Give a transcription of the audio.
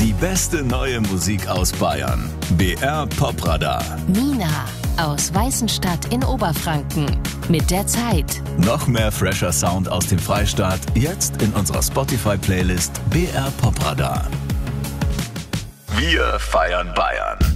Die beste neue Musik aus Bayern. BR Popradar. Nina aus Weißenstadt in Oberfranken. Mit der Zeit. Noch mehr fresher Sound aus dem Freistaat. Jetzt in unserer Spotify-Playlist BR Popradar. Wir feiern Bayern.